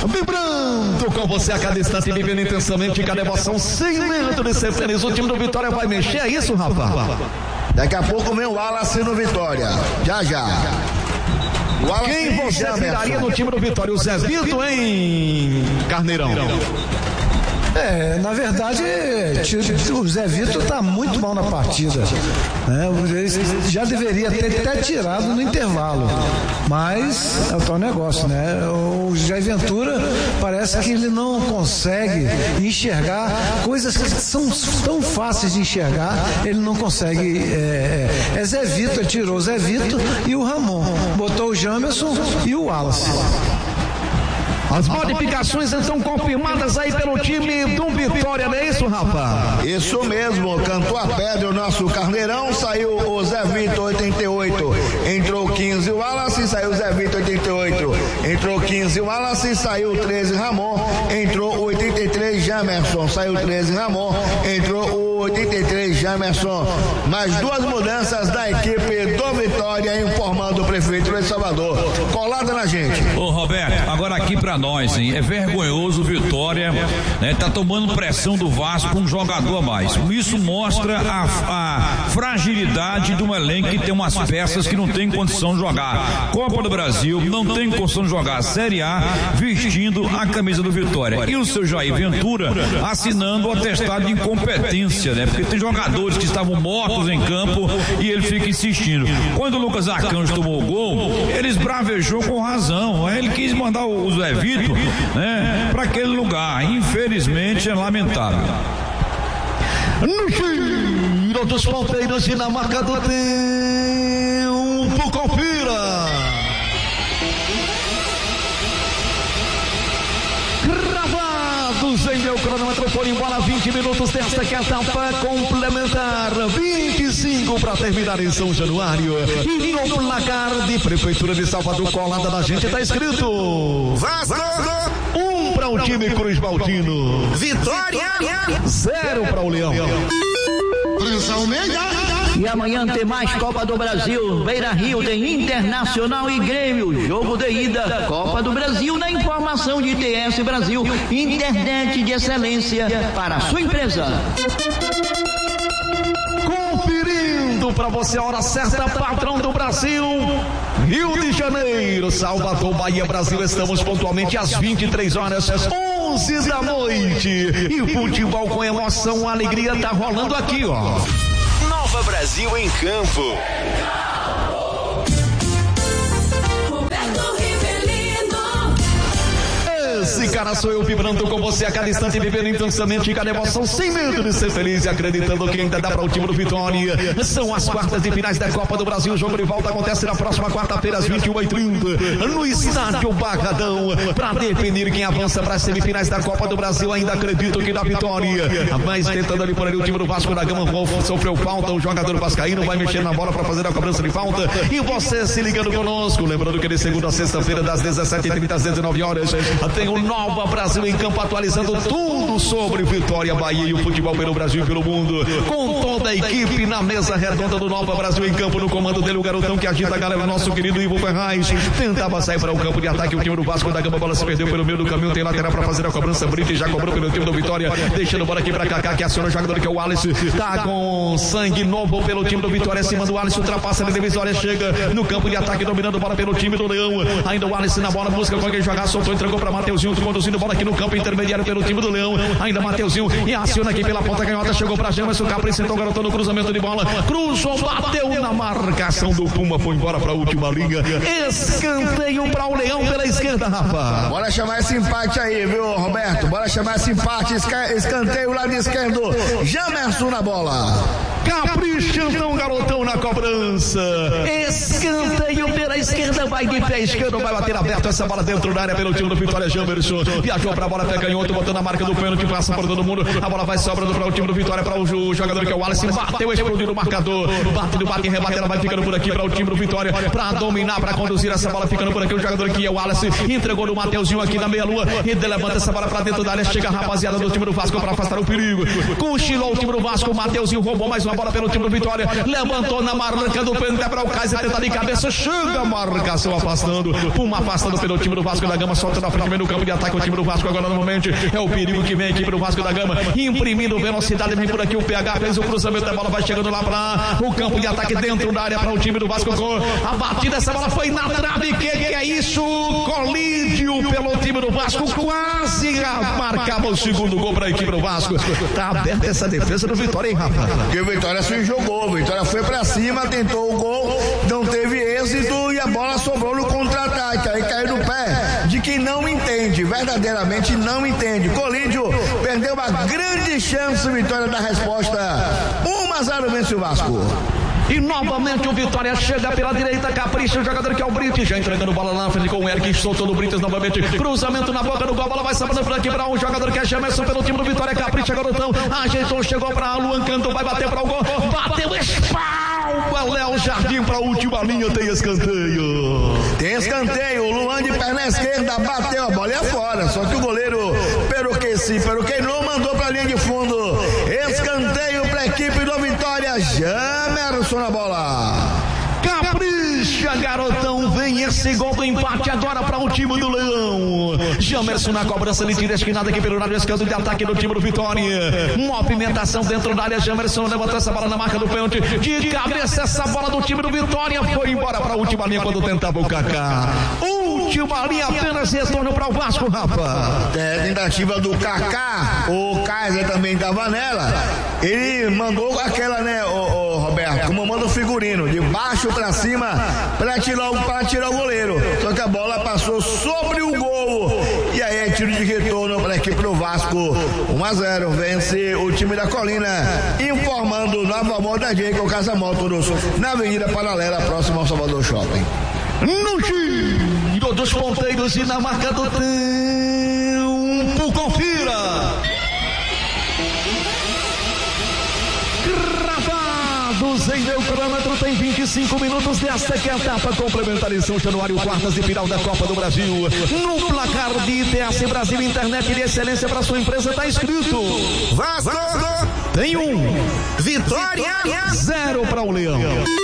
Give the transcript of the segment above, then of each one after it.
Vibrando com você a cada instante, vivendo intensamente cada emoção, sem medo de ser feliz. O time do Vitória vai mexer, é isso, rapaz? Daqui a pouco vem o Wallace no Vitória. Já. Quem você viraria no time do Vitória? O Zé Vito, hein, Carneirão? Na verdade, o Zé Vitor está muito mal na partida, né? Já deveria ter até tirado no intervalo, mas é o tal negócio, né? O Jair Ventura parece que ele não consegue enxergar coisas que são tão fáceis de enxergar, ele não consegue. É Zé Vitor, ele tirou o Zé Vitor e o Ramon, botou o Jamerson e o Wallace. As modificações estão confirmadas aí pelo time do Vitória, não é isso, rapaz? Isso mesmo, cantou a pedra o nosso Carneirão, saiu o Zé Vitor 88, entrou 15 Wallace, saiu o Zé Vitor 88, entrou 15 Wallace, saiu 13 Ramon, entrou 83 Jamerson, saiu 13 Ramon, entrou o 83 Jamerson. Mais duas mudanças da equipe do Vitória, informando o prefeito de Salvador. Colada na gente. Ô Roberto, agora aqui pra nós, hein? É vergonhoso o Vitória, né? Tá tomando pressão do Vasco com um jogador a mais. Isso mostra a fragilidade de um elenco que tem umas peças que não tem condição de jogar Copa do Brasil, não tem condição de jogar Série A vestindo a camisa do Vitória. E o seu Jair Ventura assinando o atestado de incompetência, né? Porque tem jogadores que estavam mortos em campo e ele fica insistindo. Quando o Lucas Arcanjo tomou o gol, ele esbravejou com razão. Ele quis mandar o Zé Vitor, né, para aquele lugar. Infelizmente é lamentável. No giro dos ponteiros e na marca do tempo, confira. Gravados em meu cronômetro, por embora 20 minutos desta que é a etapa complementar, 25 para terminar em São Januário. E no placar de Prefeitura de Salvador, colada da gente, tá escrito Vasco 1 para o time Cruz Baltino, Vitória 0 para o Leão. E amanhã tem mais Copa do Brasil. Beira Rio tem Internacional e Grêmio. Jogo de ida, Copa do Brasil, na informação de TS Brasil. Internet de excelência para a sua empresa. Conferindo para você a hora certa, patrão do Brasil, Rio de Janeiro, Salvador, Bahia, Brasil. Estamos pontualmente às 23 horas, 11 da noite. E futebol com emoção, alegria tá rolando aqui, ó. Nova Brasil em campo. Esse cara sou eu, vibrando com você a cada instante, vivendo intensamente cada emoção, sem medo de ser feliz e acreditando que ainda dá para o time do Vitória. São as quartas de finais da Copa do Brasil. O jogo de volta acontece na próxima quarta-feira às 21h30 no estádio Barradão, para definir quem avança para as semifinais da Copa do Brasil. Ainda acredito que dá Vitória, mas tentando ali por ali o time do Vasco da Gama. Sofreu falta, o jogador vascaíno vai mexer na bola para fazer a cobrança de falta. E você se ligando conosco, lembrando que de segunda a sexta-feira das 17h30 às 19h tem o Nova Brasil em campo, atualizando tudo sobre Vitória, Bahia e o futebol pelo Brasil e pelo mundo, com toda a equipe na mesa redonda do Nova Brasil em campo. No comando dele o garotão que agita a galera, nosso querido Ivo Ferraz. Tentava sair para o campo de ataque, o time do Vasco da Gama, a bola se perdeu pelo meio do caminho, tem lateral para fazer a cobrança. Brito já cobrou pelo time do Vitória, deixando a bola aqui para Kaká, que aciona o jogador que é o Wallace, tá com sangue novo pelo time do Vitória, acima do Wallace, ultrapassa a divisória, chega no campo de ataque, dominando a bola pelo time do Leão. Ainda o Wallace na bola, busca com quem jogar, soltou, entregou para Mateuzinho, conduzindo bola aqui no campo intermediário pelo time do Leão. Ainda Mateuzinho e aciona aqui pela ponta canhota, chegou para Jamerson, o Capri sentou o garotão no cruzamento de bola, cruzou, bateu na marcação do Puma, foi embora para a última linha. Escanteio para o Leão pela esquerda, rapaz. Bora chamar esse empate aí, viu, Roberto? Bora chamar esse empate, escanteio lado esquerdo, Jamerson na bola. Capricha então, garotão, na cobrança. Escanteio pela esquerda, vai de pé esquerdo, vai bater aberto essa bola dentro da área pelo time do Vitória. Jamerson viajou pra bola, pega canhoto, botando a marca do pênalti, passa por todo mundo. A bola vai sobrando para o time do Vitória, para o jogador que é o Wallace. Bateu, explodiu no marcador. Bate, rebate, ela vai ficando por aqui para o time do Vitória, para dominar, para conduzir essa bola, ficando por aqui o jogador que é o Wallace. Entregou no Mateuzinho aqui na meia-lua e levanta essa bola para dentro da área. Chega a rapaziada do time do Vasco para afastar o perigo. Cochilou o time do Vasco, o Mateuzinho roubou mais uma bola pelo time do Vitória. Levantou na marca do pênalti para o Kaiser, tenta de cabeça, chega a marcação afastando pelo time do Vasco da Gama, solta na frente do campo de ataque o time do Vasco agora novamente. É o perigo que vem aqui pro Vasco da Gama, imprimindo velocidade, vem por aqui o PH, fez o cruzamento, a bola vai chegando lá para o campo de ataque dentro da área para o time do Vasco. A batida, essa bola foi na trave, que é isso? Colídio pelo time do Vasco, quase marcava o segundo gol para a equipe do Vasco. Tá aberta essa defesa do Vitória, hein, Rafa? Porque o Vitória se jogou, o Vitória foi pra cima, tentou o gol, não teve êxito e a bola sobrou no contra-ataque, aí caiu no pé de quem não entende, verdadeiramente não entende. Colídio perdeu uma grande chance, Vitória da resposta, 1-0 vence o Vasco. E novamente o Vitória chega pela direita, capricha o jogador que é o Brites, já entregando bola lá na frente com o Eric, soltou no Brites novamente, cruzamento na boca do gol, a bola vai sabendo por aqui para um jogador que é Jamerson pelo time do Vitória, capricha garotão, ajeitou, chegou para Luan Canto, vai bater para o gol, bateu, espalma, Léo Jardim para a última linha, tem escanteio. Tem escanteio, o Luan de perna esquerda bateu, a bola é fora, só que o goleiro Peruqueinou, mandou para a linha de fundo, escanteio para a equipe do Vitória, Jamerson na bola. Capricha, garotão, vem esse gol do empate agora para o time do Leão. Jamerson na cobrança, ele tira a esquinada aqui pelo lado esquerdo de ataque do time do Vitória. Movimentação dentro da área, Jamerson levantou essa bola na marca do pênalti. De cabeça essa bola do time do Vitória foi embora para a última linha quando tentava o Kaká. Última linha, apenas retorno para o Vasco, Rafa. Tentativa do Kaká, o Kaiser também estava nela. Ele mandou aquela, né, o Roberto, como manda o figurino, de baixo pra cima, pra tirar o goleiro. Só que a bola passou sobre o gol. E aí é tiro de retorno para a equipe do Vasco. 1-0, vence o time da Colina. Informando Nova Moda Jacob Casa Motors, na Avenida Paralela, próximo ao Salvador Shopping. No giro dos ponteiros e na marca do tempo, confira. Em meu cronômetro tem 25 minutos desta que é a etapa complementar em São Januário, quartas de final da Copa do Brasil. No placar de ITS Brasil, internet de excelência para sua empresa, está escrito: Vasco tem 1, Vitória 0 para o Leão.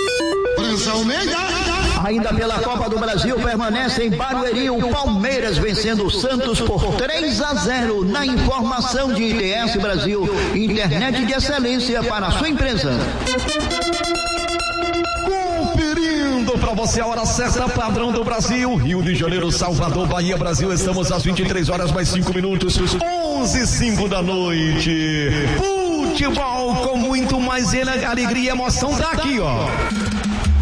Ainda pela Copa do Brasil, permanece em Barueri o Palmeiras vencendo o Santos por 3-0 na informação de ITS Brasil, internet de excelência para a sua empresa. Conferindo para você a hora certa, padrão do Brasil, Rio de Janeiro, Salvador, Bahia, Brasil, estamos às 23 horas mais 5 minutos, 11h05 da noite. Futebol com muito mais alegria e emoção daqui, ó.